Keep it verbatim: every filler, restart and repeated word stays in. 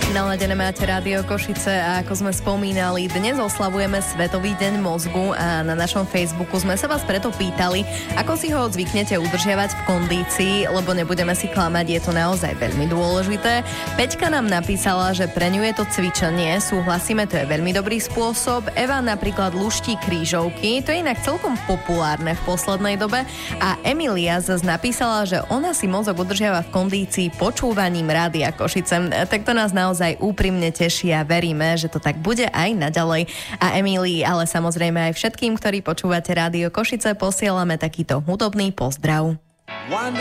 Naladené máte Rádio Košice a ako sme spomínali, dnes oslavujeme Svetový deň mozgu a na našom Facebooku sme sa vás preto pýtali, ako si ho zvyknete udržiavať v kondícii, lebo nebudeme si klamať, je to naozaj veľmi dôležité. Peťka nám napísala, že pre ňu je to cvičenie, súhlasíme, to je veľmi dobrý spôsob. Eva napríklad luští krížovky, to je inak celkom populárne v poslednej dobe. A Emilia zase napísala, že ona si mozog udržiava v kondícii počúvaním Rádia Košice. Tak to nás naozaj úprimne teší a veríme, že to tak bude aj naďalej. A Emílii, ale samozrejme aj všetkým, ktorí počúvate Rádio Košice, posielame takýto hudobný pozdrav.